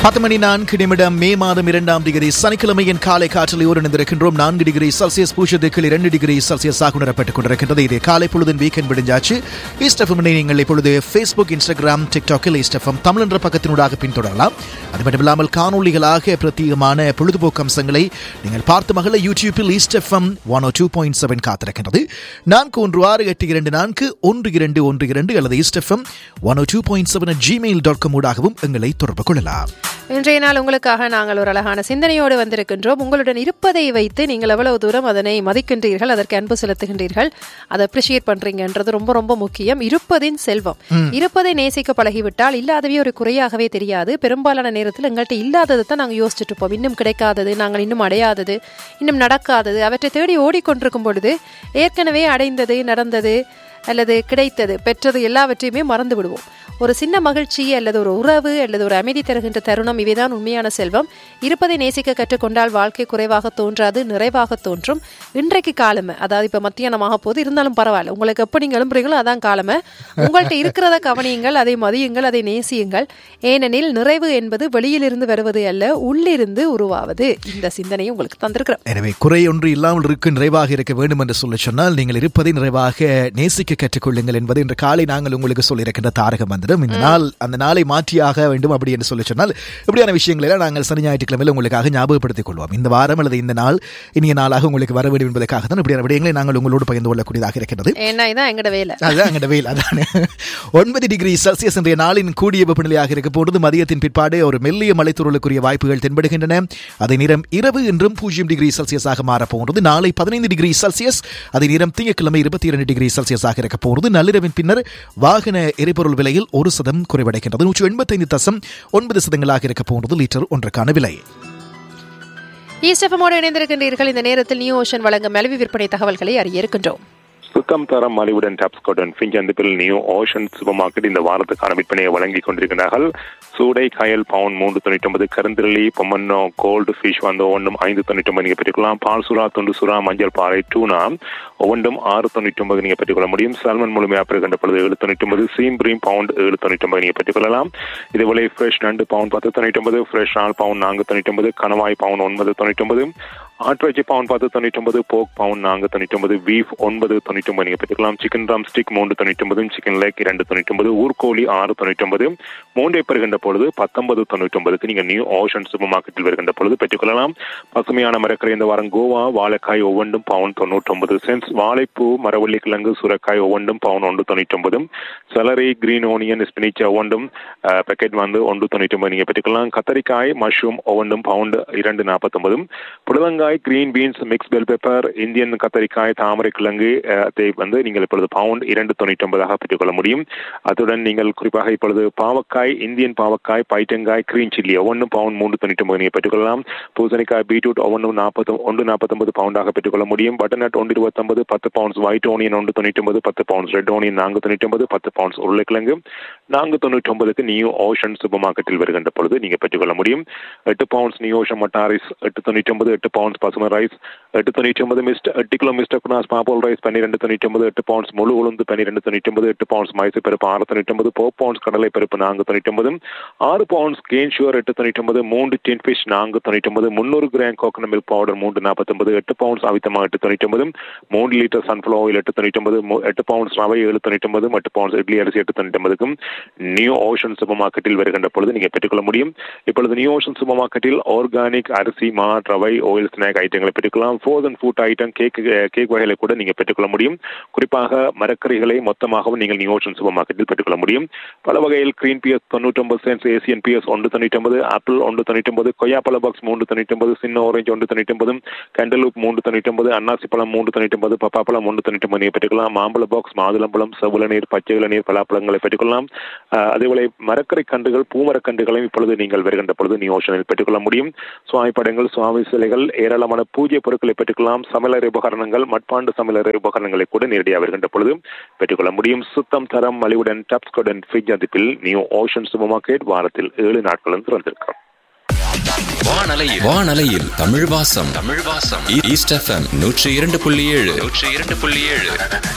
10 மணி 4 நிமிடம் மே மாதம் 2ஆம் தேதி சனிக்கிழமையின் காலை காற்றில் இணைந்திருக்கின்றோம். 4 டிகிரி செல்சியஸ் பூஜ்ஜியத்துக்கு 2 டிகிரி செல்சியஸ் ஆக உணரப்பட்டுக் கொண்டிருக்கின்றது. இது காலை பொழுதின் வீக்கெண்ட் விடிஞ்சாச்சு. ஈஸ்ட் எஃப்எம் நீங்கள் இப்பொழுது Facebook, Instagram, டிக்டாக்கில் east FM Tamil என்ற பக்கத்தினூடாக பின்தொடரலாம். அது மட்டுமில்லாமல் காணொலிகளாக பிரத்யேகமான பொழுதுபோக்கு அம்சங்களை நீங்கள் பார்த்து மகள யூடியூப்பில் ஈஸ்ட் எஃப்எம் 102.7 காத்திருக்கின்றது. 4164241212 அல்லது ஈஸ்ட் எஃப்எம் 102.7 gmail.com ஊடாகவும் எங்களை தொடர்பு கொள்ளலாம். இன்றைய நாள் உங்களுக்காக நாங்கள் ஒரு அழகான சிந்தனையோடு வந்திருக்கின்றோம். உங்களுடன் இருப்பதை வைத்து நீங்கள் எவ்வளவு தூரம் அதனை மதிக்கின்றீர்கள், அதற்கு அன்பு செலுத்துகின்றீர்கள், அதை அப்ரிஷியேட் பண்றீங்கன்றது ரொம்ப ரொம்ப முக்கியம். இருப்பதின் செல்வம். இருப்பதை நேசிக்க பழகிவிட்டால் இல்லாதவே ஒரு குறையாகவே தெரியாது. பெரும்பாலான நேரத்தில் எங்கள்கிட்ட இல்லாததை தான் நாங்கள் யோசிச்சுட்டு இருப்போம். இன்னும் கிடைக்காதது, நாங்கள் இன்னும் அடையாதது, இன்னும் நடக்காதது, அவற்றை தேடி ஓடிக்கொண்டிருக்கும் பொழுது ஏற்கனவே அடைந்தது, நடந்தது அல்லது கிடைத்தது, பெற்றது எல்லாவற்றையுமே மறந்து விடுவோம். ஒரு சின்ன மகிழ்ச்சி அல்லது ஒரு உறவு அல்லது ஒரு அமைதி தருகின்ற தருணம், இவைதான் உண்மையான செல்வம். இருப்பதை நேசிக்க கற்றுக்கொண்டால் வாழ்க்கை குறைவாக தோன்றாது, நிறைவாக தோன்றும். இன்றைக்கு காலமை, அதாவது இப்ப மத்தியானமாக போது இருந்தாலும் பரவாயில்ல, உங்களுக்கு எப்ப நீங்க எழும்புறீங்களோ அதான் காலமை. உங்கள்கிட்ட இருக்கிறத கவனியுங்கள், அதை மதியுங்கள், அதை நேசியுங்கள். ஏனெனில் நிறைவு என்பது வெளியிலிருந்து வருவது அல்ல, உள்ளிருந்து உருவாவது. இந்த சிந்தனையை உங்களுக்கு தந்திருக்கிறோம். எனவே குறை ஒன்று இல்லாமல் இருக்கு, நிறைவாக இருக்க வேண்டும் என்று சொல்ல சொன்னால் நீங்கள் இருப்பதை நிறைவாக நேசிக்க கற்றுக்கொள்ளுங்கள் என்பது இன்று காலை நாங்கள் உங்களுக்கு சொல்லியிருக்கின்ற தாரகம் வந்துடும். இந்த நாள் அந்த நாளை மாற்றியாக வேண்டும் அப்படி என்று சொல்லி சொன்னால் இப்படியான விஷயங்களை எல்லாம் நாங்கள் சனி ஞாயிற்றுக்கிழமையில் உங்களுக்காக ஞாபகப்படுத்திக் கொள்வோம். இந்த வாரம் அல்லது இந்த நாள் இனிய நாளாக உங்களுக்கு வர வேண்டும் என்பதற்காக தான் இப்படியான விடயங்களை நாங்கள் உங்களோடு பகிர்ந்து கொள்ளக்கூடியதாக இருக்கிறது. அதுதான் எங்கட வேலை. அதான 9 டிகிரி செல்சியஸ் இன்றைய நாளின் கூடிய வெப்பநிலையாக இருக்க போது மதியத்தின் பிற்பாடு ஒரு மெல்லிய மலைத்தூறலுக்குரிய வாய்ப்புகள் தென்படுகின்றன. அதே நேரம் இரவு இன்றும் 0 டிகிரி செல்சியஸாக மாறப்போகிறது. நாளை 15 டிகிரி செல்சியஸ், அதே நேரம் திங்கட்கிழமை 22 டிகிரி செல்சியஸாக இருக்க போகிறது. நள்ளிரவின் பின்னர் வாகன எரிபொருள் விலையில் 1% குறைவடைகின்றது. 185.9 இருக்க போகிறது லிட்டர் ஒன்றுக்கான விலை. ஈஸ்ட் எஃப்எம்மோடு இணைந்திருக்கின்றீர்கள். இந்த நேரத்தில் நியூ ஓஷன் வழங்கும் மலிவு விற்பனை தகவல்களை அறிய இருக்கின்றோம். சுத்தம் தரம் மலிவுடன் டாப்ஸ்கார்டன் ஃபின்சந்திப்பில் நியூ ஓஷன் சூப்பர் மார்க்கெட் இந்த வாரத்துக்கான விற்பனையை வழங்கிக் கொண்டிருக்கிறார்கள். சூடை காயல் பவுன் 3.99, கருந்திரளி பொம்மன்னோ கோல்டு ஃபிஷ் வந்து ஒன்றும் 5.99 நீங்கள் பெற்றுக்கொள்ளலாம். பால் சுறா, துண்டு சுறா, மஞ்சள் பாறை, டூனா ஒவ்வொன்றும் 6.99 நீங்கள் பெற்றுக்கொள்ள முடியும். சால்மன் முழுமையாக பெறுகின்ற பொழுது 7.99, சீம் பிரீம் பவுண்ட் 7.99 நீங்கள் பெற்றுக்கொள்ளலாம். இதுபோல ஃப்ரெஷ் நண்டு பவுண்ட் 10.99, ஃப்ரெஷ் ஆல் பவுண்ட் 4.99, கணவாய் பவுண்ட் 9.99, ஆட்ராச்சி பவுண்ட் 10.99, போக் பவுண்ட் 4.99, பீஃப் 9.99 நீங்கள் பெற்றுக்கலாம். Chicken drum stick 3.99, chicken leg 2.99, ஊர்கோழி 6.99, மூன்றை பெறுகின்ற பொழுது 19.99 நீங்கள் நியூ ஓஷன் சூப்பர் மார்க்கெட்டில் வருகின்ற பொழுது பெற்றுக்கொள்ளலாம். பசுமையான மரக்கரை இந்த வாரம் கோவா வாழைக்காய் ஒவ்வொன்றும் பவுண்ட் 99 சென்ட்ஸ், வாழைப்பூ, மரவள்ளி கிழங்கு, சுரக்காய் ஒவ்வொன்றும் bound 1.99, salary, green onion, spinach ஒவ்வொன்றும் பேக்கெட் வந்து 1.99 நீங்கள் பெற்றுக்கலாம். கத்தரிக்காய், மஷ்ரூம் ஒவ்வொன்றும் பவுண்ட் 2.49, புடலங்காய், green beans, mix bell pepper, Indian கத்தரிக்காய், தாமரை கிழங்கு வந்து நீங்கள் இப்பொழுது பவுண்ட் 2.99 பெற்றுக்கொள்ள முடியும். அத்துடன் நீங்கள் குறிப்பாக இப்பொழுது பாவக்காய், இந்தியன் பாவக்காய், பைட்டங்காய், கிரீன் சில்லி ஒவ்வொன்றும் பவுண்ட் 3.99 நீங்கள் பெற்றுக்கொள்ளலாம். பூசணிக்காய், பீட்ரூட் ஒவ்வொன்றும் 1.49 பவுண்டாக பெற்றுக்கொள்ள முடியும். Butternut 1.29, 10 pounds white onion 1.99, 10 pounds red onion 4.99, 10 pounds உருளைக்கிழங்கு 4.99 நியூ ஓஷன் சூப்பர் மார்க்கெட்டில் வருகின்ற பொழுது நீங்கள் பெற்றுக்கொள்ள முடியும். 8 பவுண்ட்ஸ் நியூ ஓஷன் மட்டாரிஸ் 8.99, 8 பவுண்ட்ஸ் பசுமை rice 8.99, 8 kilo mister குனாஸ் பாப்போல் rice 12.99, 8 pounds முழு உளுந்து 12.99, 8 பவுண்ட்ஸ் மைசூர் பருப்பு 6.99, 4 பவுண்ட்ஸ் கடலை பருப்பு 4.99, 6 pounds can sugar 8.99, 3 tin fish 4.99, 300 gram coconut milk powder 3.49, 8 pounds அவித்தமா 8.99, 3 litre sunflower oil 8.99, 8 pounds ரவை 7.99, 8 பவுண்ட்ஸ் இட்லி அரிசி 8.99 நியூ ஓஷன் சூப்பர் மார்க்கெட்டில் வருகின்ற பொழுது நீங்கள் பெற்றுக்கொள்ள முடியும். இப்பொழுது நியூ ஓஷன் சூப்பர் மார்க்கெட்டில் ஆர்கானிக் அரிசி, மா, ரவை, oil, snack ஐட்டங்களை பெற்றுக்கலாம். Frozen food item, cake வகைகளை கூட நீங்கள் பெற்றுக்கொள்ள முடியும். குறிப்பாக மரக்கறிகளை மொத்தமாகவும் நீங்கள் நியூ ஓஷன் சூப்பர் மார்க்கெட்டில் பெற்றுக்கொள்ள முடியும். பல வகையில் green PS 99 cents, Asian PS 1.99, apple 1.99, கொய்யாப்பழ box 3.99, சின்ன ஆரஞ்சு 1.99, கேண்டலூப் 3.99, அன்னாசி பழம் 3.99, பப்பாப்பழம் 1.99 நீங்கள் பெற்றுக்கலாம். மாம்பழ பாக்ஸ், மாதுளம்பழம், செவ்வளநீர், பச்சை இளநீர், பலாப்பழங்களை பெற்றுக்கொள்ளலாம். அதேபோல மரக்கரை கன்றுகள், பூமரக்கன்றுகளையும் இப்பொழுது நீங்கள் வருகின்ற பொழுது நியூ ஓஷனில் பெற்றுக்கொள்ள முடியும். சுவாமி படங்கள், சுவாமி சிலைகள், ஏராளமான பூஜை பொருட்களை பெற்றுக்கொள்ளலாம். சமையலறை உபகரணங்கள், மட்பாண்டு சமையலறை உபகரணங்களை கூட நேரடியாக வருகின்ற பொழுது பெற்றுக்கொள்ள முடியும். சுத்தம் தரம் மலிவுடன் டாப்ஸ்கார்டன் ஃபின்சந்திப்பில் நியூ ஓஷன் சூப்பர் மார்க்கெட் வாரத்தில் 7 நாட்களும் திறந்திருக்கிறோம். வானலையில் தமிழ் வாசம் ஈஸ்ட் எஃப்எம் 102.7